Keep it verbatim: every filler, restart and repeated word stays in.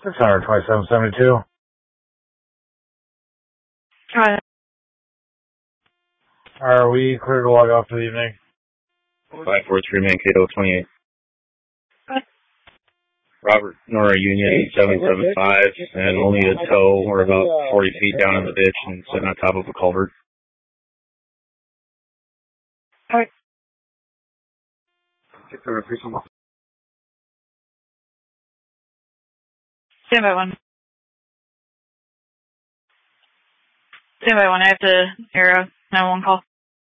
six hundred twenty-seven seventy-two. Hi. Are we clear to log off for the evening? five four three Mankato twenty-eight. Hi. Robert Nora Union seven seven five, and only a tow. We're about forty feet down in the ditch and sitting on top of a culvert. Hi. Stand by one. Stand by one. I have to arrow nine one one call.